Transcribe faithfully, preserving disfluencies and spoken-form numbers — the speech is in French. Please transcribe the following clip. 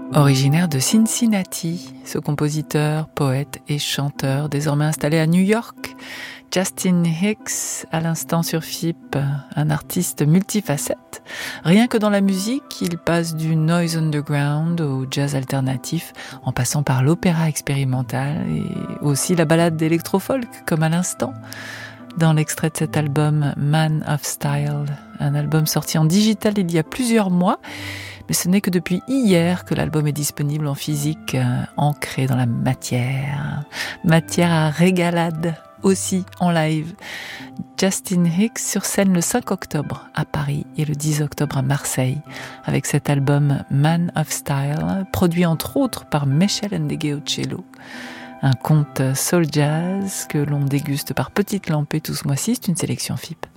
Originaire de Cincinnati, ce compositeur, poète et chanteur, désormais installé à New York, Justin Hicks, à l'instant sur F I P, un artiste multifacette. Rien que dans la musique, il passe du noise underground au jazz alternatif, en passant par l'opéra expérimental et aussi la ballade électro-folk, comme à l'instant. Dans l'extrait de cet album Man of Style, un album sorti en digital il y a plusieurs mois, mais ce n'est que depuis hier que l'album est disponible en physique, euh, ancré dans la matière. Matière à régalade, aussi en live. Justin Hicks sur scène le cinq octobre à Paris et le dix octobre à Marseille, avec cet album Man of Style, produit entre autres par Michel Ndegeocello. Un conte soul jazz que l'on déguste par petites lampées tout ce mois-ci, c'est une sélection F I P.